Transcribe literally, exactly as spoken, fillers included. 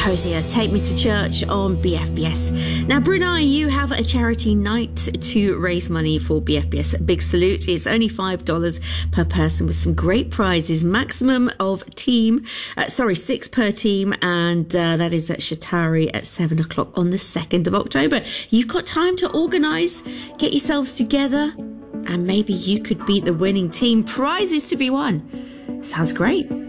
Hosier, Take Me to Church on B F B S. Now, Brunei, you have a charity night to raise money for B F B S. Big salute. It's only five dollars per person with some great prizes. Maximum of team, uh, sorry, six per team. And uh, that is at Shatari at seven o'clock on the second of October. You've got time to organise, get yourselves together, and maybe you could beat the winning team. Prizes to be won. Sounds great.